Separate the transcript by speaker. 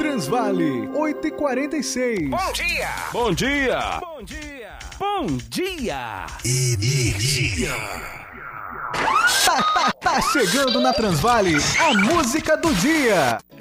Speaker 1: Transvale, 8h46.
Speaker 2: Bom dia!
Speaker 3: Bom dia!
Speaker 2: Bom dia! Bom dia!
Speaker 3: Energia.
Speaker 1: Tá chegando na Transvale a música do dia.